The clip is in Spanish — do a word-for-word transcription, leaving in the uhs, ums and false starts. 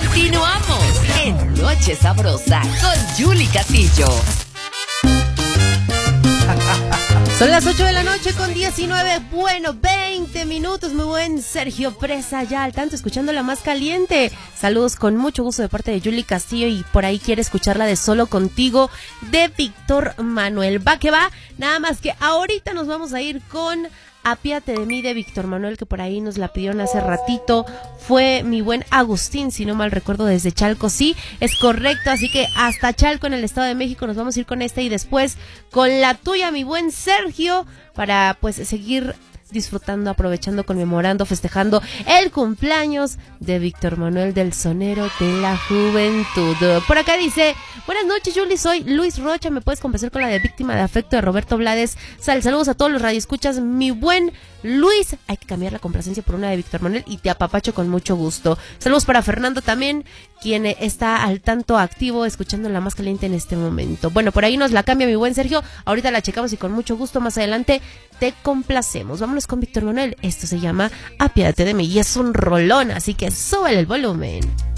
Continuamos en Noche Sabrosa con Yuli Castillo. Son las ocho de la noche con diecinueve, bueno, veinte minutos, muy buen Sergio Presa, ya al tanto, escuchando la más caliente. Saludos con mucho gusto de parte de Yuli Castillo y por ahí quiere escuchar la de Solo Contigo de Víctor Manuel. Va que va, nada más que ahorita nos vamos a ir con Apiádate de mí de Víctor Manuel, que por ahí nos la pidieron hace ratito. Fue mi buen Agustín, si no mal recuerdo, desde Chalco. Sí, es correcto, así que hasta Chalco en el Estado de México nos vamos a ir con esta y después con la tuya, mi buen Sergio, para pues seguir disfrutando, aprovechando, conmemorando, festejando el cumpleaños de Víctor Manuel, del sonero de la juventud. Por acá dice: buenas noches, Yuli, soy Luis Rocha, ¿me puedes complacer con la de Víctima de Afecto de Roberto Blades? Sal, saludos a todos los radioescuchas, mi buen Luis. Hay que cambiar la complacencia por una de Víctor Manuel y te apapacho con mucho gusto. Saludos para Fernando también, quien está al tanto activo escuchando la más caliente en este momento. Bueno, por ahí nos la cambia mi buen Sergio, ahorita la checamos y con mucho gusto más adelante te complacemos. Vámonos con Víctor Manuel, esto se llama Apiádate de mí y es un rolón, así que súbele el volumen.